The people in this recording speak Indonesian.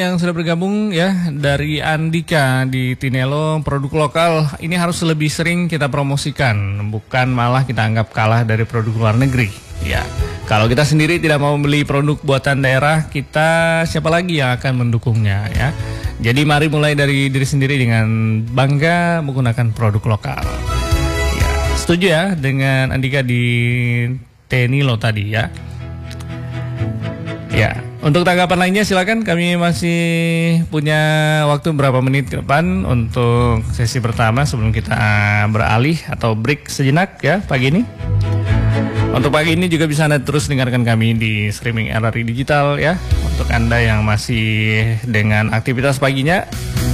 yang sudah bergabung ya dari Andika di Tinelo, produk lokal ini harus lebih sering kita promosikan, bukan malah kita anggap kalah dari produk luar negeri. Ya, kalau kita sendiri tidak mau beli produk buatan daerah, kita siapa lagi yang akan mendukungnya ya? Jadi mari mulai dari diri sendiri dengan bangga menggunakan produk lokal. Ya, setuju ya dengan Andika di Tinelo tadi ya? Ya, untuk tanggapan lainnya silakan, kami masih punya waktu beberapa menit ke depan untuk sesi pertama sebelum kita beralih atau break sejenak ya pagi ini. Untuk pagi ini juga bisa Anda terus dengarkan kami di streaming RRI Digital ya. Untuk Anda yang masih dengan aktivitas paginya,